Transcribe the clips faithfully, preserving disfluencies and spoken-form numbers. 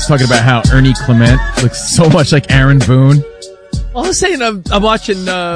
was talking about how Ernie Clement looks so much like Aaron Boone. Well, I was saying I'm, I'm watching uh,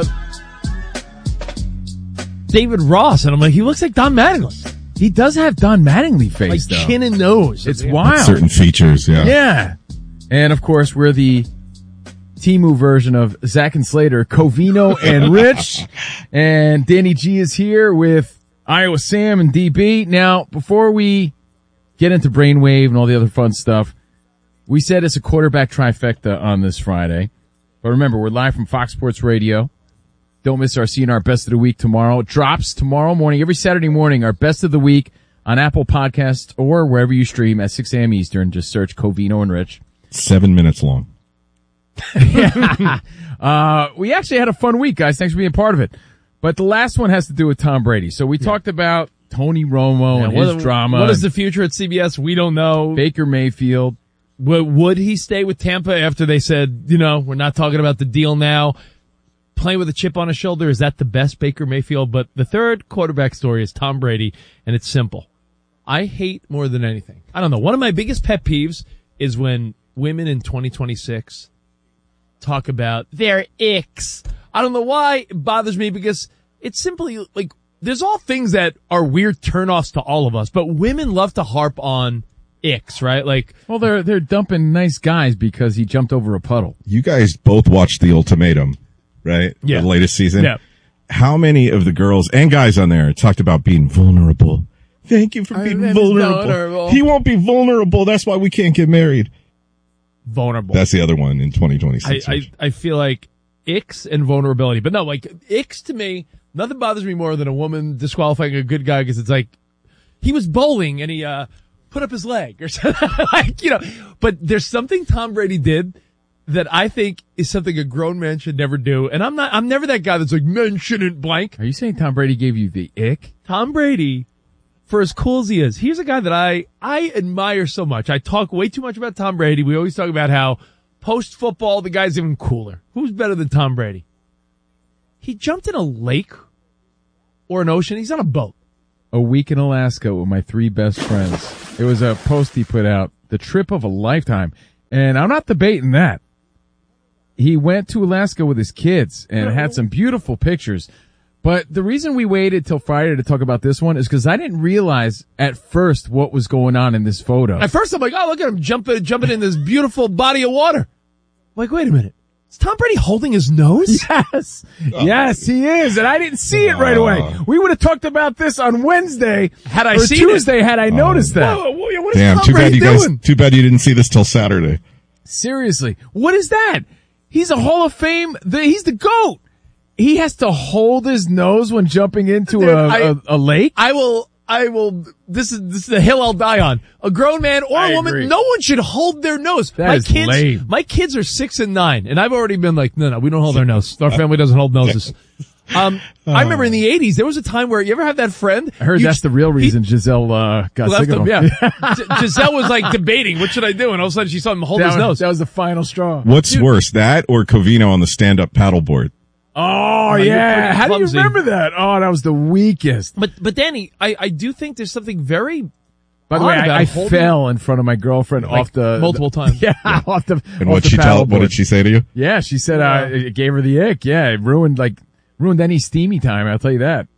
David Ross, and I'm like, he looks like Don Mattingly. He does have Don Mattingly face, like though. Chin and nose. It's wild. Certain features, yeah. Yeah. And, of course, we're the Temu version of Zach and Slater, Covino and Rich. And Danny G is here with Iowa Sam and D B. Now, before we get into Brainwave and all the other fun stuff, we said it's a quarterback trifecta on this Friday. But remember, we're live from Fox Sports Radio. Don't miss our C N R Best of the Week tomorrow. It drops tomorrow morning, every Saturday morning, our Best of the Week on Apple Podcasts or wherever you stream at six a.m. Eastern. Just search Covino and Rich. Seven minutes long. yeah. uh, we actually had a fun week, guys. Thanks for being part of it. But the last one has to do with Tom Brady. So we yeah. talked about Tony Romo yeah, and his what, drama. What is the future at C B S? We don't know. Baker Mayfield. Would he stay with Tampa after they said, you know, we're not talking about the deal now? Playing with a chip on his shoulder, is that the best Baker Mayfield? But the third quarterback story is Tom Brady, and it's simple. I hate more than anything. I don't know. One of my biggest pet peeves is when women in twenty twenty-six talk about their icks. I don't know why it bothers me, because it's simply like, there's all things that are weird turnoffs to all of us, but women love to harp on icks, right? Like, well, they're they're dumping nice guys because he jumped over a puddle. You guys both watched The Ultimatum, right? Yeah. The latest season. Yeah. How many of the girls and guys on there talked about being vulnerable? Thank you for being vulnerable. vulnerable. He won't be vulnerable. That's why we can't get married. Vulnerable. That's the other one in twenty twenty-six. I, I, I feel like icks and vulnerability. But no, like, icks to me, nothing bothers me more than a woman disqualifying a good guy because it's like, he was bowling and he, uh, put up his leg or something. Like, you know, but there's something Tom Brady did that I think is something a grown man should never do. And I'm not, I'm never that guy that's like, men shouldn't blank. Are you saying Tom Brady gave you the ick? Tom Brady, for as cool as he is, here's a guy that I, I admire so much. I talk way too much about Tom Brady. We always talk about how post-football, the guy's even cooler. Who's better than Tom Brady? He jumped in a lake or an ocean. He's on a boat. A week in Alaska with my three best friends. It was a post he put out, the trip of a lifetime. And I'm not debating that. He went to Alaska with his kids and had some beautiful pictures. But the reason we waited till Friday to talk about this one is because I didn't realize at first what was going on in this photo. At first I'm like, oh, look at him jumping, jumping in this beautiful body of water. I'm like, wait a minute. Is Tom Brady holding his nose? Yes. Oh. Yes, he is. And I didn't see it right away. We would have talked about this on Wednesday. Had I or seen Tuesday it. had I oh. noticed that. Whoa, whoa, what is Damn, Tom too Brady bad you doing? guys, too bad you didn't see this till Saturday. Seriously. What is that? He's a Hall of Fame. The, he's the GOAT. He has to hold his nose when jumping into Dude, a, I, a, a lake? I will, I will, this is, this is the hill I'll die on. A grown man or I a woman, agree. no one should hold their nose. That my is kids, lame. my kids are six and nine, and I've already been like, no, no, we don't hold our nose. Our family doesn't hold noses. Um, I remember in the eighties, there was a time where you ever have that friend? I heard you, that's the real reason he, Giselle, uh, got left sick of him. him. Yeah. G- Giselle was like debating, what should I do? And all of a sudden she saw him hold that his was, nose. That was the final straw. What's Dude. worse, that or Covino on the stand-up paddleboard? Oh, Oh, yeah. How do you clumsy. remember that? Oh, that was the weakest. But, but Danny, I, I do think there's something very, By the way, about I, I holding- fell in front of my girlfriend like off the multiple the, times. Yeah, off the. And off what the she tell? What paddleboard. did she say to you? Yeah, she said Yeah. uh, it gave her the ick. Yeah, it ruined like ruined any steamy time. I'll tell you that.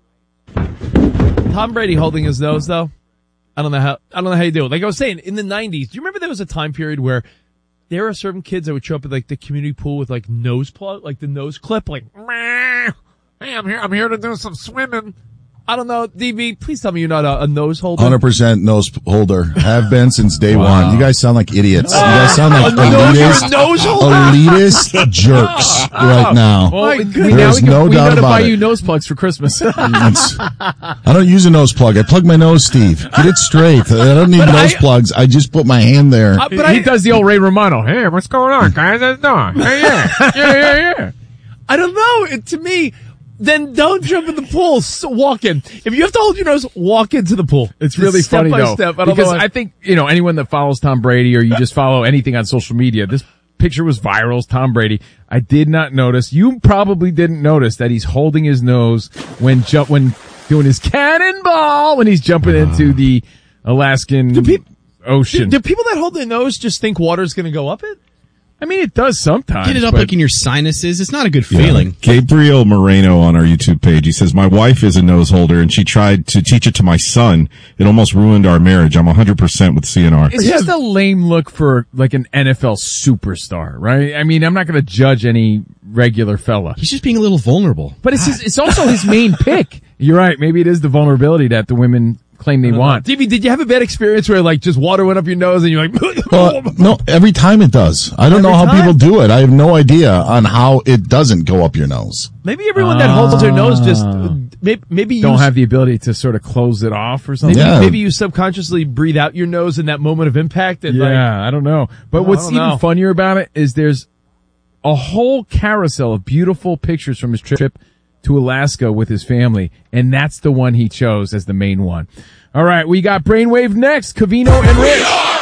Tom Brady holding his nose though. I don't know how, I don't know how you do it. Like I was saying, in the nineties, do you remember there was a time period where there are certain kids that would show up at like the community pool with like nose plug, like the nose clip, like, hey, I'm here, I'm here to do some swimming. I don't know, D B, please tell me you're not a, a nose holder. one hundred percent nose holder. Have been since day Wow. one. You guys sound like idiots. You guys sound like A nose- you're a elitist, nose holder? elitist jerks right now. Well, we, we, There's now we, can, no we doubt know to about buy it. you nose plugs for Christmas. It's- I don't use a nose plug. I plug my nose, Steve. Get it straight. I don't need But nose I- plugs. I just put my hand there. Uh, he but I, does the old Ray Romano. Hey, what's going on, guys? How's it doing? Hey, yeah, yeah, yeah, yeah. I don't know, it, to me, then don't jump in the pool. So walk in. If you have to hold your nose, walk into the pool. It's really step funny by though, step. I don't because know why. I think you know anyone that follows Tom Brady or you just follow anything on social media. This picture was viral. It's Tom Brady. I did not notice. You probably didn't notice that he's holding his nose when jump when doing his cannonball when he's jumping into the Alaskan Do peop- ocean. Do, do people that hold their nose just think water's going to go up it? I mean, it does sometimes. Get it up but- like in your sinuses. It's not a good Yeah. feeling. Gabriel Moreno on our YouTube page. He says, my wife is a nose holder and she tried to teach it to my son. It almost ruined our marriage. I'm one hundred percent with C N R. It's just a lame look for like an N F L superstar, right? I mean, I'm not going to judge any regular fella, He's just being a little vulnerable. but it's his, it's also his main pick. You're right. Maybe it is the vulnerability that the women claim they want. D B, did you have a bad experience where like just water went up your nose and you're like, Well, no, every time it does. I don't Every know how time? people do it. I have no idea on how it doesn't go up your nose. maybe everyone that holds their nose just, maybe, maybe you Don't have the ability to sort of close it off or something. maybe, Yeah. maybe you subconsciously breathe out your nose in that moment of impact. And like, Yeah, I don't know. But I what's don't even know. funnier about it is there's a whole carousel of beautiful pictures from his trip to Alaska with his family, and that's the one he chose as the main one. All right, we got Brainwave next. Covino and Rich.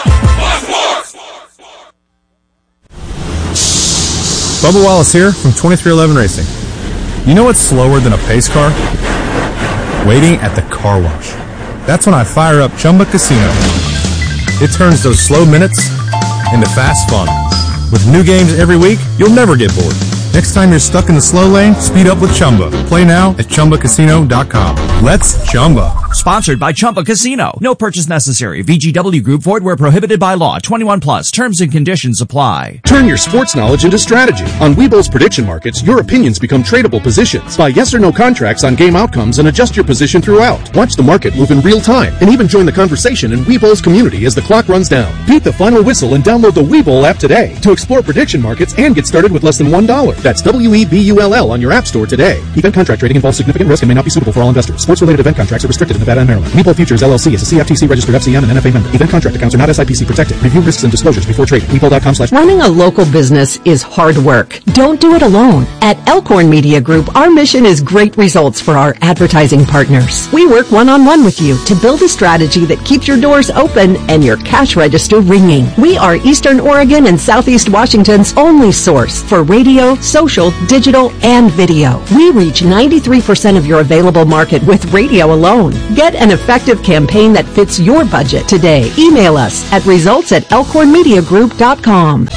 Bubba Wallace here from twenty-three eleven Racing. You know what's slower than a pace car? Waiting at the car wash. That's when I fire up Chumba Casino. It turns those slow minutes into fast fun. With new games every week, you'll never get bored. Next time you're stuck in the slow lane, speed up with Chumba. Play now at Chumba Casino dot com. Let's Chumba. Sponsored by Chumba Casino. No purchase necessary. V G W Group. Void where prohibited by law. twenty-one plus. Terms and conditions apply. Turn your sports knowledge into strategy. On Webull's prediction markets, your opinions become tradable positions. Buy yes or no contracts on game outcomes and adjust your position throughout. Watch the market move in real time and even join the conversation in Webull's community as the clock runs down. Beat the final whistle and download the Webull app today to explore prediction markets and get started with less than one dollar. That's W E B U L L on your app store today. Event contract trading involves significant risk and may not be suitable for all investors. Sports-related event contracts are restricted in Nevada and Maryland. Webull Futures L L C is a C F T C registered F C M and N F A member. Event contract accounts are not S I P C protected. Review risks and disclosures before trading. Webull dot com slash Running a local business is hard work. Don't do it alone. At Elkhorn Media Group, our mission is great results for our advertising partners. We work one-on-one with you to build a strategy that keeps your doors open and your cash register ringing. We are Eastern Oregon and Southeast Washington's only source for radio, social, digital, and video. We reach ninety-three percent of your available market with radio alone. Get an effective campaign that fits your budget today. Email us at results at elkhorn media group dot com.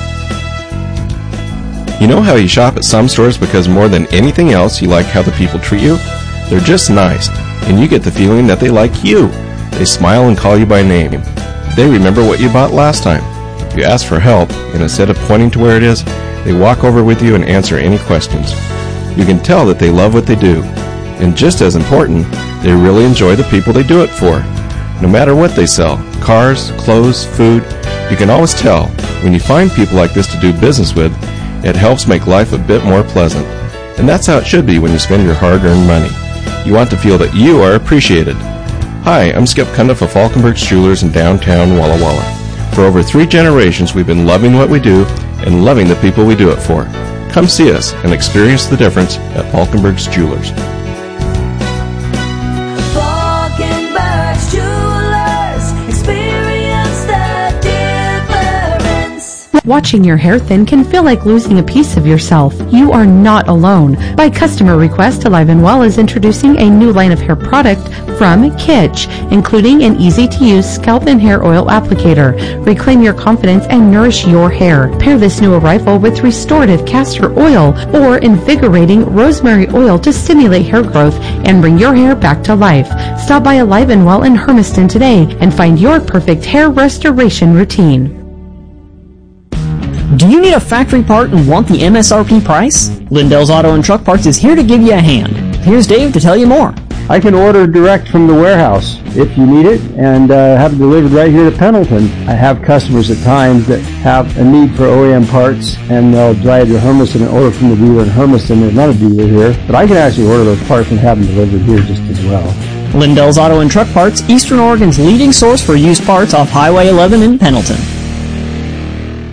You know how you shop at some stores because more than anything else you like how the people treat you? They're just nice, and you get the feeling that they like you. They smile and call you by name. They remember what you bought last time. You ask for help, and instead of pointing to where it is, they walk over with you and answer any questions. You can tell that they love what they do. And just as important, they really enjoy the people they do it for. No matter what they sell, cars, clothes, food, you can always tell. When you find people like this to do business with, it helps make life a bit more pleasant. And that's how it should be when you spend your hard-earned money. You want to feel that you are appreciated. Hi, I'm Skip Kunda for Falkenberg's Jewelers in downtown Walla Walla. For over three generations, we've been loving what we do and loving the people we do it for. Come see us and experience the difference at Falkenberg's Jewelers. Falkenberg's Jewelers. Experience the difference. Watching your hair thin can feel like losing a piece of yourself. You are not alone. By customer request, Alive and Well is introducing a new line of hair product from Kitsch, including an easy-to-use scalp and hair oil applicator. Reclaim your confidence and nourish your hair. Pair this new arrival with restorative castor oil or invigorating rosemary oil to stimulate hair growth and bring your hair back to life. Stop by Alive and Well in Hermiston today and find your perfect hair restoration routine. Do you need a factory part and want the M S R P price? Lindell's Auto and Truck Parts is here to give you a hand. Here's Dave to tell you more. I can order direct from the warehouse if you need it and uh, have it delivered right here to Pendleton. I have customers at times that have a need for O E M parts and they'll drive to Hermiston and order from the dealer in Hermiston. There's not a dealer here, but I can actually order those parts and have them delivered here just as well. Lindell's Auto and Truck Parts, Eastern Oregon's leading source for used parts off Highway eleven in Pendleton.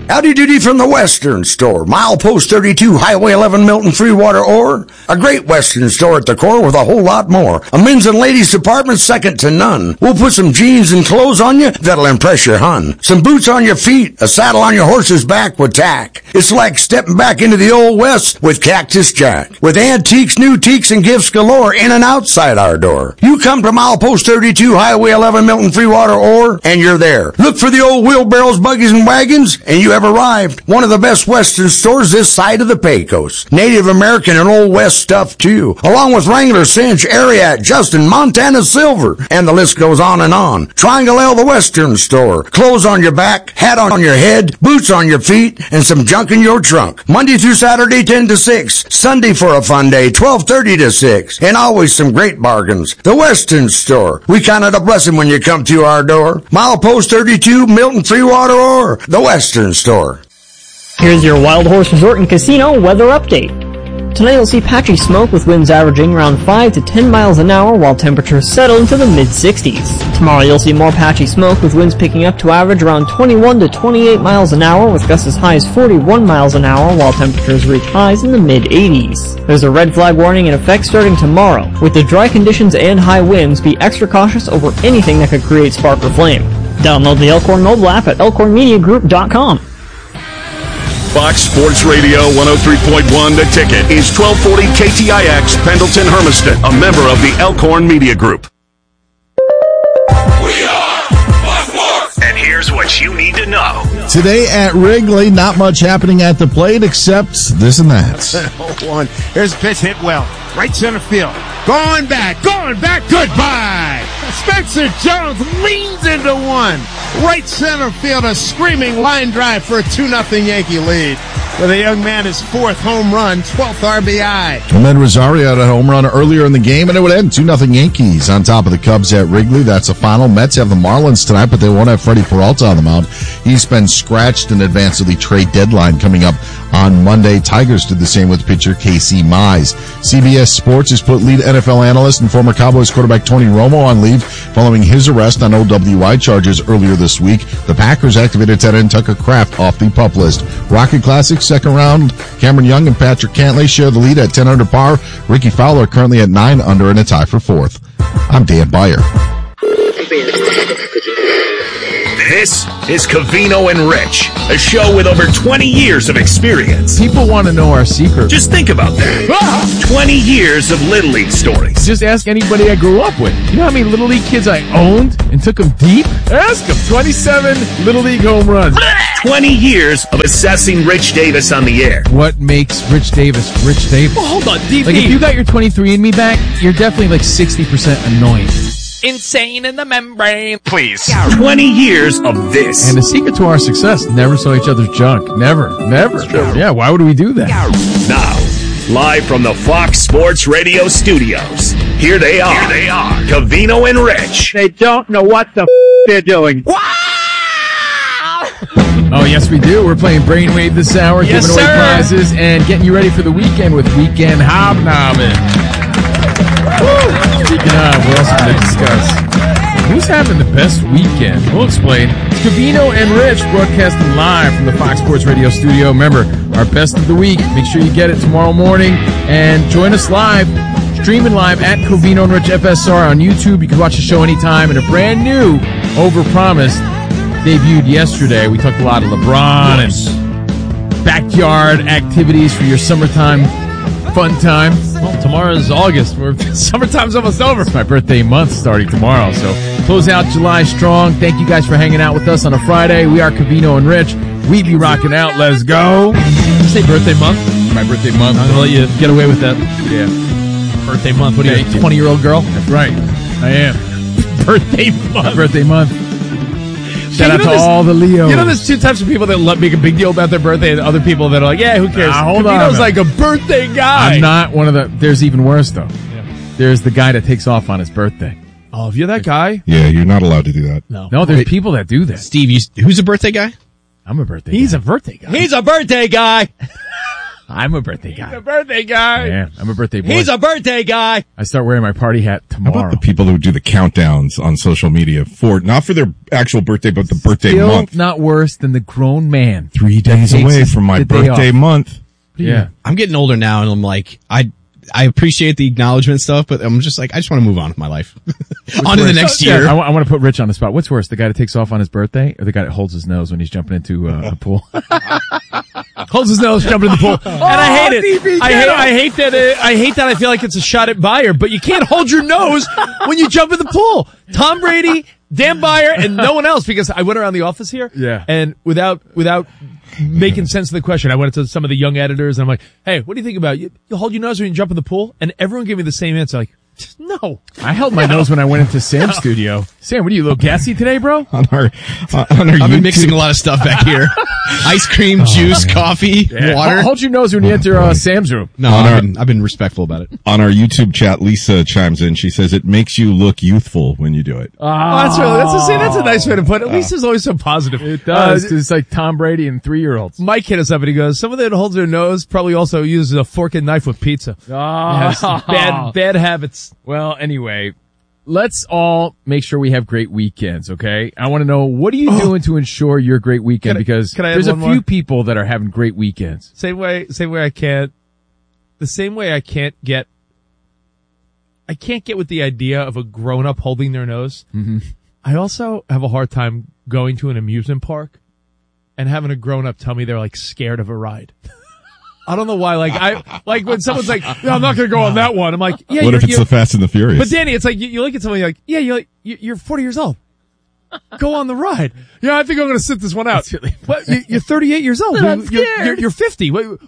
Howdy doody from the Western Store. Milepost thirty-two, Highway eleven, Milton Freewater Ore. A great Western store at the core with a whole lot more. A men's and ladies department second to none. We'll put some jeans and clothes on you that'll impress your hun. Some boots on your feet, a saddle on your horse's back with tack. It's like stepping back into the old West with Cactus Jack. With antiques, new teaks, and gifts galore in and outside our door. You come to Milepost thirty-two, Highway eleven, Milton Freewater Ore, and you're there. Look for the old wheelbarrows, buggies, and wagons, and you have arrived. One of the best Western stores this side of the Pecos. Native American and Old West stuff, too. Along with Wrangler, Cinch, Ariat, Justin, Montana Silver, and the list goes on and on. Triangle L, the Western Store. Clothes on your back, hat on your head, boots on your feet, and some junk in your trunk. Monday through Saturday, ten to six. Sunday for a fun day, twelve thirty to six. And always some great bargains. The Western Store. We count it a blessing when you come to our door. Milepost thirty-two, Milton Freewater Ore. The Western Store. Here's your Wild Horse Resort and Casino weather update. Tonight you'll see patchy smoke with winds averaging around five to ten miles an hour while temperatures settle into the mid sixties. Tomorrow you'll see more patchy smoke with winds picking up to average around twenty-one to twenty-eight miles an hour with gusts as high as forty-one miles an hour while temperatures reach highs in the mid eighties. There's a red flag warning in effect starting tomorrow. With the dry conditions and high winds, be extra cautious over anything that could create spark or flame. Download the Elkhorn mobile app at elkhorn media group dot com. Fox Sports Radio one oh three point one The Ticket is twelve forty K T I X, Pendleton, Hermiston, a member of the Elkhorn Media Group. We are Fox Sports! And here's what you need to know. Today at Wrigley, not much happening at the plate except this and that. One. Here's a pitch hit well. Right center field. Going back. Going back. Goodbye. Spencer Jones leans into one. Right center field. A screaming line drive for a two nothing Yankee lead. With a young man his fourth home run, twelfth R B I. Ahmed Rosario had a home run earlier in the game, and it would end two nothing Yankees on top of the Cubs at Wrigley. That's the final. Mets have the Marlins tonight, but they won't have Freddie Peralta on the mound. He's been scratched in advance of the trade deadline coming up on Monday. Tigers did the same with pitcher Casey Mize. C B S Sports has put lead N F L analyst and former Cowboys quarterback Tony Romo on leave following his arrest on O W I charges earlier this week. The Packers activated tight end Tucker Kraft off the PUP list. Rocket Classic second round, Cameron Young and Patrick Cantlay share the lead at ten under par. Ricky Fowler currently at nine under in a tie for fourth. I'm Dan Beyer. This is Covino and Rich, a show with over twenty years of experience. People want to know our secret. Just think about that. twenty years of Little League stories. Just ask anybody I grew up with. You know how many Little League kids I owned and took them deep? Ask them. twenty-seven Little League home runs. twenty years of assessing Rich Davis on the air. What makes Rich Davis Rich Davis? Well, hold on, D B. Like, if you got your twenty-three and me back, you're definitely like sixty percent annoying. Insane in the membrane. Please. twenty years of this. And the secret to our success, never saw each other's junk. Never. Never. Yeah, why would we do that? Now, live from the Fox Sports Radio studios, here they are. Here they are. Covino and Rich. They don't know what the f*** they're doing. Oh, yes, we do. We're playing Brainwave this hour, yes, giving away sir. prizes, and getting you ready for the weekend with Weekend Hobnobbing. Woo! Speaking of, we're also going to discuss who's having the best weekend. We'll explain. It's Covino and Rich broadcasting live from the Fox Sports Radio studio. Remember, our best of the week. Make sure you get it tomorrow morning. And join us live, streaming live at Covino and Rich F S R on YouTube. You can watch the show anytime. And a brand new Overpromised debuted yesterday. We talked a lot of LeBron and backyard activities for your summertime fun time. Well, tomorrow's August. We're, summertime's almost over. It's my birthday month starting tomorrow, so close out July strong. Thank you guys for hanging out with us on a Friday. We are Covino and Rich. We be rocking out. Let's go. Did you say birthday month? My birthday month. I'm going to let you get away with that. Yeah. Birthday month. What are you, a twenty-year-old girl? That's right. I am. Birthday month. My birthday month. Shout Yeah, out you know to this- all the Leos. You know, there's two types of people that let- make a big deal about their birthday, and other people that are like, "Yeah, who cares?" Nah, hold on a Covino's minute. like a birthday guy. I'm not one of the... There's even worse, though. There's the guy that takes off on his birthday. Oh, if you're that guy, Yeah, you're not allowed to do that. no, No, there's Wait. people that do that. Steve, you, who's a birthday guy? I'm a birthday he's guy. a birthday guy. He's a birthday guy. I'm a birthday guy. He's a birthday guy. Yeah, I'm a birthday boy. He's a birthday guy. I start wearing my party hat How tomorrow. about the people who do the countdowns on social media for, not for their actual birthday, but the birthday Still month? not worse than the grown man. Three days that takes away his- from my the day birthday off. month. Yeah. I'm getting older now, and I'm like, I I appreciate the acknowledgement stuff, but I'm just like, I just want to move on with my life. on to the next year. Yeah, I, want to put Rich on the spot. What's worse, the guy that takes off on his birthday, or the guy that holds his nose when he's jumping into uh, a pool? Holds his nose, jumping in the pool, and I hate D B, it. I get hate, him. I hate that. Uh, I hate that. I feel like it's a shot at Byer, but you can't hold your nose when you jump in the pool. Tom Brady, Dan Byer, and no one else. Because I went around the office here, Yeah. and without without making sense of the question, I went to some of the young editors, and I'm like, "Hey, what do you think about you? You hold your nose when you jump in the pool?" And everyone gave me the same answer, like, "No." I held my nose when I went into Sam's studio. Sam, what are you, a little gassy today, bro? On our, uh, on our I've been YouTube- mixing a lot of stuff back here. Ice cream, juice, coffee, Yeah. water. Hold, hold your nose when you enter uh, Sam's room. No, On I've our- been, I've been respectful about it. On our YouTube chat, Lisa chimes in. She says it makes you look youthful when you do it. Oh, that's really that's a see, that's a nice way to put it. At least it's always so positive. It does, Uh, 'cause it's like Tom Brady and three-year-olds. Mike hit us up and he goes, "Someone that holds their nose probably also uses a fork and knife with pizza." Oh. Yeah, it's bad bad habits. Well, anyway, let's all make sure we have great weekends, okay? I want to know, what are you doing to ensure your great weekend? Can I- Because can I add there's a one few more? people that are having great weekends. Same way, same way I can't, the same way I can't get, I can't get with the idea of a grown up holding their nose. Mm-hmm. I also have a hard time going to an amusement park and having a grown up tell me they're like scared of a ride. I don't know why. Like I, like when someone's like, "No, I'm not going to go on that one." I'm like, "Yeah." What you're, if it's you're, the Fast and the Furious? But Danny, it's like you, you look at someone, you're like, "Yeah, you're like, you- you're forty years old. Go on the ride." Yeah, I think I'm going to sit this one out. Really What? You, you're thirty-eight years old. I'm You're, you're, scared. you're, you're fifty. What,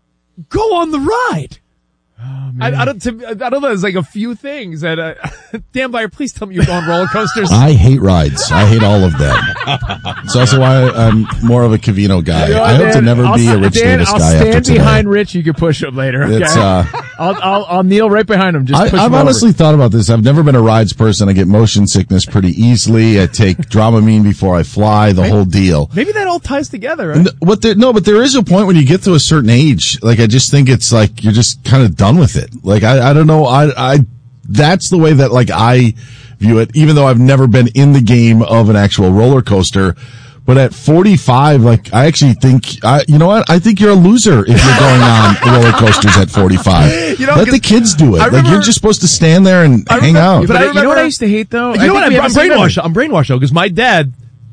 go on the ride. I, I don't. To, I don't know. There's like a few things that. Uh, Dan Byer, please tell me you're on roller coasters. I hate rides. I hate all of them. It's also why I'm more of a Cavino guy. You know, I hope to Dan, never I'll be a st- Rich Dan, Davis I'll guy after stand today. behind Rich. You can push him later. Okay? It's, uh, I'll, I'll I'll kneel right behind him. Just I, push I've him over. honestly thought about this. I've never been a rides person. I get motion sickness pretty easily. I take Dramamine before I fly, the whole deal. Maybe that all ties together. Right? And what there, no, but there is a point when you get to a certain age. Like, I just think it's like you're just kind of done with it. Like, I, I don't know. I, I, that's the way that like I view it, even though I've never been in the game of an actual roller coaster. But at forty-five, like, I actually think, I, you know what? I think you're a loser if you're going on roller coasters at forty-five. You know, Let the kids do it. I Like, remember- you're just supposed to stand there and I hang remember- out. But I you know what remember- I used to hate though? You I know what? think we I'm, have I'm the same brainwashed. memory. I'm brainwashed though, because my dad.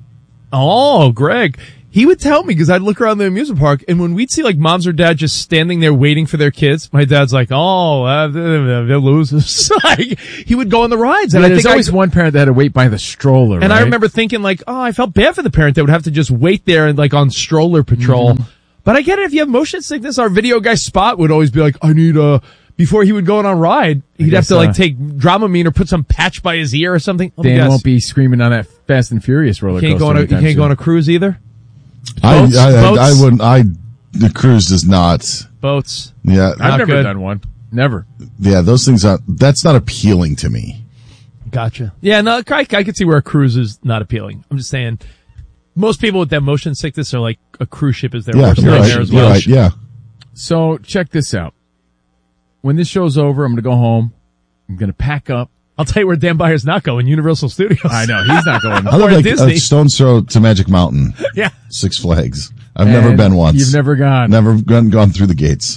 Oh, Greg. He would tell me because I'd look around the amusement park, and when we'd see like moms or dad just standing there waiting for their kids, my dad's like, "Oh, uh, they're, they're losers." Like he would go on the rides, and Yeah, I there's think always I, one parent that had to wait by the stroller. and I right? remember thinking like, "Oh, I felt bad for the parent that would have to just wait there and like on stroller patrol." Mm-hmm. But I get it if you have motion sickness. Our video guy Spot would always be like, "I need a." Before he would go on a ride, he'd have guess, to like uh, take Dramamine or put some patch by his ear or something. Let me Dan guess. won't be screaming on that Fast and Furious roller You can't coaster. go on a, you anytime can't go soon. on a cruise either. I, Boats? I, I, Boats? I wouldn't, I, the cruise does not. Boats. Yeah. I've Not never good. done one. Never. Yeah, those things are, that's not appealing to me. Gotcha. Yeah, no, I, I could see where a cruise is not appealing. I'm just saying, most people with that motion sickness are like a cruise ship is their Yeah, worst you're nightmare right. as You're well. right. Yeah. So check this out. When this show's over, I'm going to go home. I'm going to pack up. I'll tell you where Dan Byer's not going. Universal Studios. I know he's not going. I Or live like Disney. a stone's throw to Magic Mountain. Yeah. Six Flags. I've And never been once. You've never gone. Never gone, gone through the gates.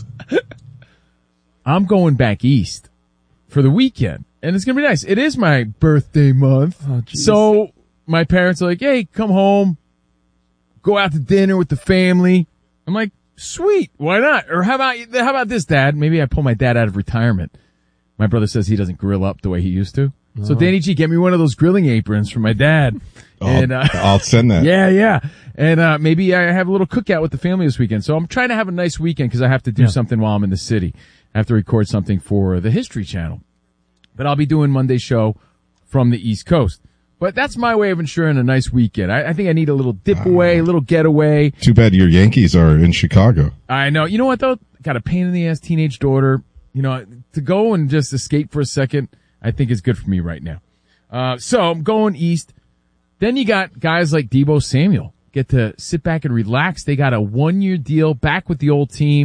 I'm going back east for the weekend, and it's gonna be nice. It is my birthday month, Oh, geez. so my parents are like, "Hey, come home, go out to dinner with the family." I'm like, "Sweet, why not?" Or how about how about this, Dad? Maybe I pull my dad out of retirement. My brother says he doesn't grill up the way he used to. So Oh. Danny G, get me one of those grilling aprons from my dad. I'll, and uh, I'll send that. yeah, yeah. And uh maybe I have a little cookout with the family this weekend. So I'm trying to have a nice weekend because I have to do Yeah. something while I'm in the city. I have to record something for the History Channel. But I'll be doing Monday's show from the East Coast. But that's my way of ensuring a nice weekend. I, I think I need a little dip away, a little getaway. Too bad your Yankees are in Chicago. I know. You know what though? Got a pain in the ass teenage daughter. You know, to go and just escape for a second, I think is good for me right now. Uh, so I'm going east. Then you got guys like Deebo Samuel get to sit back and relax. They got a one year deal back with the old team.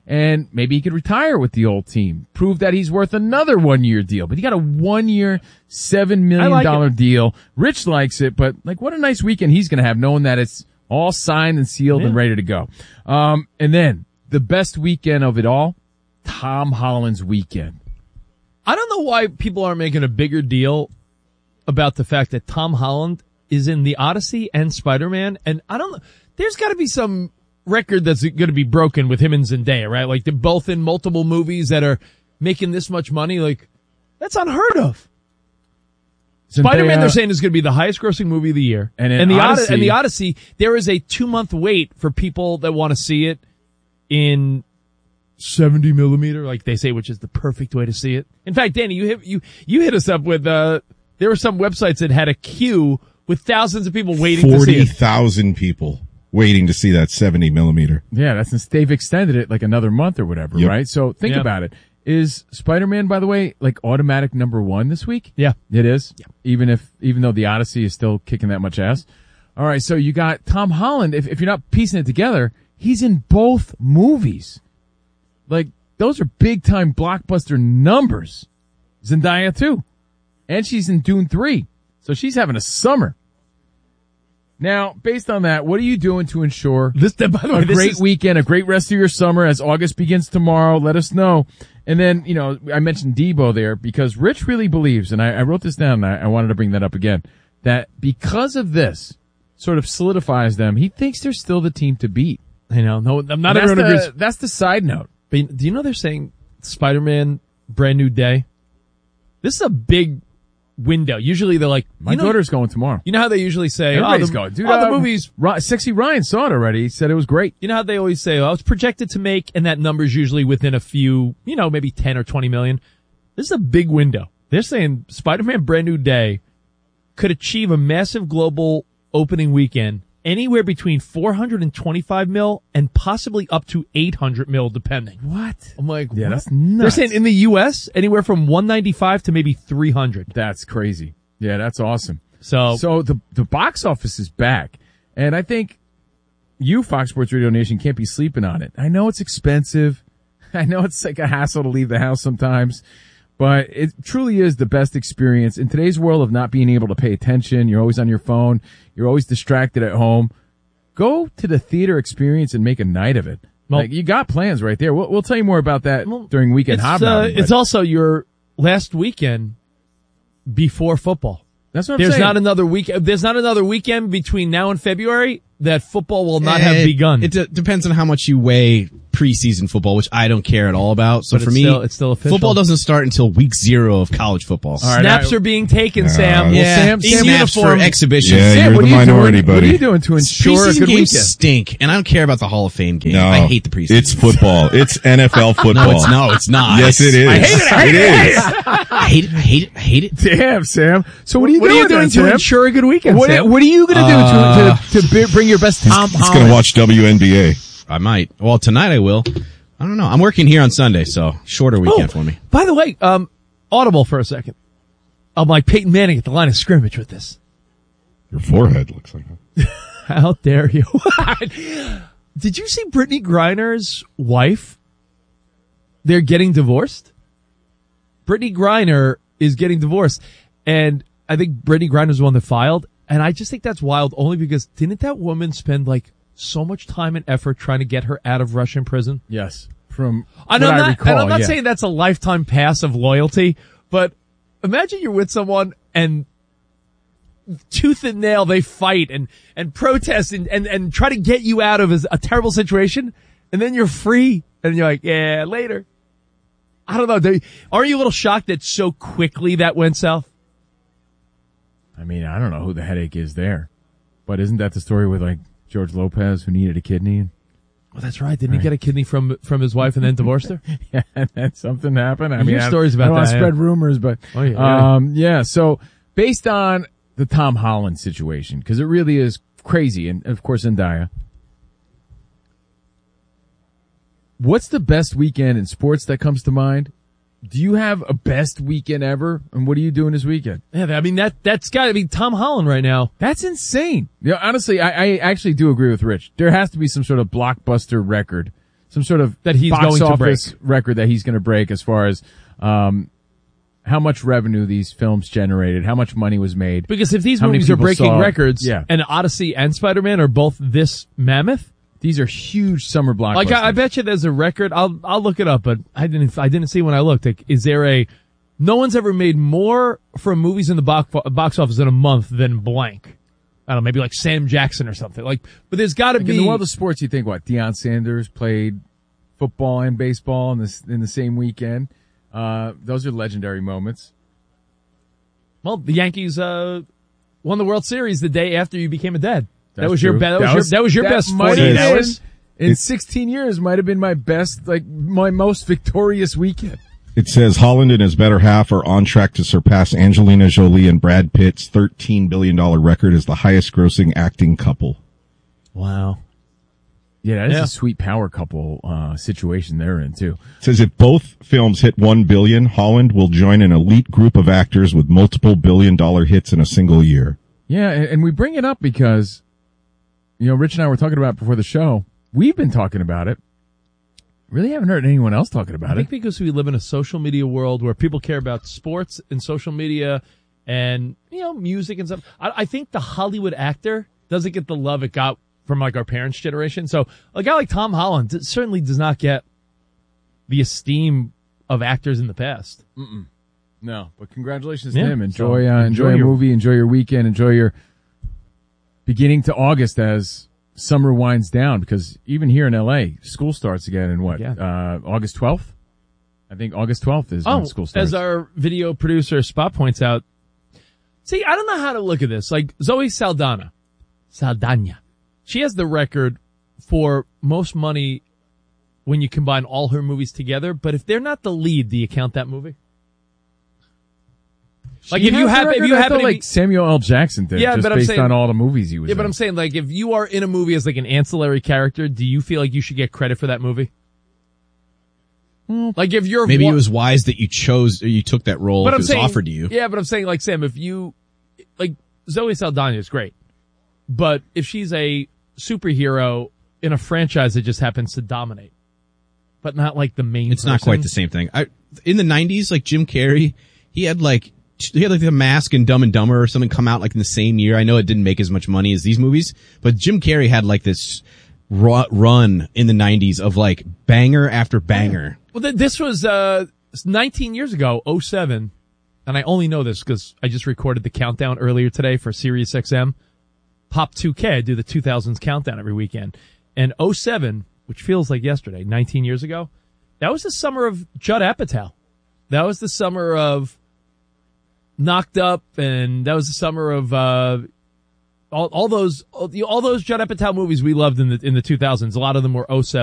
and maybe he could retire with the old team, prove that he's worth another one-year deal. But he got a one-year, seven million dollars deal. Rich likes it, but like what a nice weekend he's going to have knowing that it's all signed and sealed yeah. and ready to go. Um, and then the best weekend of it all, Tom Holland's weekend. I don't know why people aren't making a bigger deal about the fact that Tom Holland is in the Odyssey and Spider-Man, and I don't know, there's got to be some record that's going to be broken with him and Zendaya, right? Like they're both in multiple movies that are making this much money. Like that's unheard of. Zendaya, Spider-Man, they're saying is going to be the highest grossing movie of the year, and, and the Odyssey, and the Odyssey, there is a two month wait for people that want to see it in seventy millimeter, like they say, which is the perfect way to see it. In fact, Danny, you hit you you hit us up with uh there were some websites that had a queue with thousands of people waiting to see it. forty thousand people waiting to see that seventy millimeter. Yeah, that's since they've extended it like another month or whatever, yep. right? So think yep. about it. Is Spider-Man, by the way, like automatic number one this week? Yeah. It is? Yeah. Even if, even though the Odyssey is still kicking that much ass. All right, so you got Tom Holland. If, if you're not piecing it together, he's in both movies. Like, those are big-time blockbuster numbers. Zendaya, too. And she's in Dune three. So she's having a summer. Now, based on that, what are you doing to ensure this, by the way, a this great is, weekend, a great rest of your summer as August begins tomorrow? Let us know. And then, you know, I mentioned Debo there because Rich really believes, and I, I wrote this down, and I, I wanted to bring that up again, that because of this sort of solidifies them, he thinks they're still the team to beat. I know. No, I'm not everyone agrees. The, that's the side note. But do you know they're saying Spider-Man Brand New Day? This is a big window. Usually they're like, my you know, daughter's going tomorrow. You know how they usually say, everybody's oh, the, going. Dude, oh, uh, the movie's, Sexy Ryan saw it already. He said it was great. You know how they always say, oh, it's projected to make, and that number's usually within a few, you know, maybe ten or twenty million. This is a big window. They're saying Spider-Man Brand New Day could achieve a massive global opening weekend anywhere between four hundred twenty-five mil and possibly up to eight hundred mil, depending. What? I'm like, yeah, what? That's nuts. They're saying in the U S anywhere from one ninety-five to maybe three hundred. That's crazy. Yeah, that's awesome. So, so the the box office is back, and I think you, Fox Sports Radio Nation, can't be sleeping on it. I know it's expensive. I know it's like a hassle to leave the house sometimes, but it truly is the best experience in today's world of not being able to pay attention. You're always on your phone. You're always distracted at home. Go to the theater experience and make a night of it. Well, like you got plans right there. We'll, we'll tell you more about that well, during weekend it's, hobnobbing. Uh, it's also your last weekend before football. That's what I'm there's saying. not another week. There's not another weekend between now and February that football will not it, have begun. It d- depends on how much you weigh preseason football, which I don't care at all about. So but for it's me, still, it's still official. Football doesn't start until week zero of college football. All right, Snaps I, are being taken, uh, Sam. Well, yeah, Sam, Sam Snaps for exhibition. Yeah, Sam, you're what the are you minority, doing? buddy. What are you doing to ensure preseason a good games weekend? Stink, and I don't care about the Hall of Fame game. No, I hate the preseason. It's football. It's N F L football. No, it's, no, it's not. Yes, it is. I hate it. I hate it. it. Is. I hate it. I hate it. I hate it. Damn, Sam. So what are you what doing, are you doing then, to Sam? ensure a good weekend, What, Sam? what are you going to do Uh, to, to, to be, bring your best Tom He's Holland? going to watch W N B A. I might. Well, tonight I will. I don't know. I'm working here on Sunday, so shorter weekend oh, for me. By the way, um, audible for a second. I'm like Peyton Manning at the line of scrimmage with this. Your forehead looks like that. How dare you? Did you see Brittany Griner's wife? They're getting divorced. Brittany Griner is getting divorced, and I think Brittany Griner's the one that filed, and I just think that's wild only because didn't that woman spend like so much time and effort trying to get her out of Russian prison? Yes. From and what I'm I not, recall, and I'm not yeah. saying that's a lifetime pass of loyalty, but imagine you're with someone and tooth and nail they fight and, and protest and, and, and try to get you out of a, a terrible situation, and then you're free and you're like, yeah, later. I don't know. Do, are you a little shocked that so quickly that went south? I mean, I don't know who the headache is there, but isn't that the story with like George Lopez who needed a kidney? Well, that's right. Didn't right. he get a kidney from from his wife and then divorced her? Yeah, and then something happened. I You mean, hear I, stories about I don't want that, to spread yeah. rumors, but Oh, yeah, yeah. um, yeah. So based on the Tom Holland situation, because it really is crazy, and of course Zendaya. What's the best weekend in sports that comes to mind? Do you have a best weekend ever? And what are you doing this weekend? Yeah, I mean that that's got to be Tom Holland right now. That's insane. Yeah, honestly, I, I actually do agree with Rich. There has to be some sort of blockbuster record some sort of That he's box going to office break. record that he's going to break as far as um, how much revenue these films generated, how much money was made. Because if these how many movies are people breaking saw- records, yeah, and Odyssey and Spider-Man are both this mammoth, these are huge summer blockbusters. like I, I bet you there's a record. I'll I'll look it up, but I didn't I didn't see when I looked. Like, is there a? No one's ever made more from movies in the box box office in a month than blank. I don't know, maybe like Sam Jackson or something. Like, but there's got to Like be in the world of sports. You think what? Deion Sanders played football and baseball in this in the same weekend. Uh, those are legendary moments. Well, the Yankees uh, won the World Series the day after you became a dad. That's that was your true. be- that, was your that was your that best might have forty-eight been- hours. in sixteen years. Might have been my best, like my most victorious weekend. It says Holland and his better half are on track to surpass Angelina Jolie and Brad Pitt's thirteen billion dollars record as the highest grossing acting couple. Wow. Yeah, that is Yeah. a sweet power couple uh, situation they're in too. It says if both films hit one billion, Holland will join an elite group of actors with multiple billion dollar hits in a single year. Yeah, and, and we bring it up because, you know, Rich and I were talking about it before the show. We've been talking about it. Really haven't heard anyone else talking about I it. think because we live in a social media world where people care about sports and social media and, you know, music and stuff. I, I think the Hollywood actor doesn't get the love it got from like our parents' generation. So a guy like Tom Holland d- certainly does not get the esteem of actors in the past. Mm-mm. No, but congratulations Yeah, to him. Enjoy, so uh, enjoy, enjoy a your- movie, enjoy your weekend, enjoy your beginning to August as summer winds down. Because even here in L A, school starts again in what? Yeah. Uh, August twelfth? I think August twelfth is Oh, when school starts. as our video producer Spot points out, see, I don't know how to look at this. Like Zoe Saldana, Saldana, she has the record for most money when you combine all her movies together. But if they're not the lead, do you count that movie? Like She if you has the have, if record? you I happen thought, to be, like Samuel L. Jackson did, Yeah, just but I'm based saying- on all the movies he was yeah, in. but I'm saying like if you are in a movie as like an ancillary character, do you feel like you should get credit for that movie? Like if you're Maybe one- it was wise that you chose or you took that role if it I'm was saying, offered to you. Yeah, but I'm saying, like, Sam, if you, like, Zoe Saldana is great, but if she's a superhero in a franchise that just happens to dominate, but not like the main It's not person. quite the same thing. I, in the nineties, like Jim Carrey, he had like, he had like The Mask and Dumb and Dumber or something come out like in the same year. I know it didn't make as much money as these movies, but Jim Carrey had like this ru- run in the nineties of like banger after banger. Well, th- this was, uh, nineteen years ago, oh seven, and I only know this because I just recorded the countdown earlier today for Sirius X M. Pop two K, I do the two thousands countdown every weekend. And oh seven, which feels like yesterday, nineteen years ago, that was the summer of Judd Apatow. That was the summer of Knocked Up, and that was the summer of, uh, all, all those, all, all those Judd Apatow movies we loved in the, in the two thousands. A lot of them were oh seven.